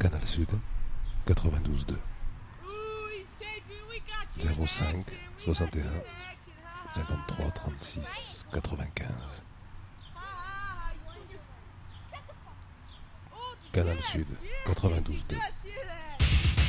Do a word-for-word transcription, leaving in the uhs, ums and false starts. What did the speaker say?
Canal Sud, quatre-vingt-douze deux. zéro cinq, soixante et un, cinquante-trois, trente-six, quatre-vingt-quinze. Canal Sud, quatre-vingt-douze deux.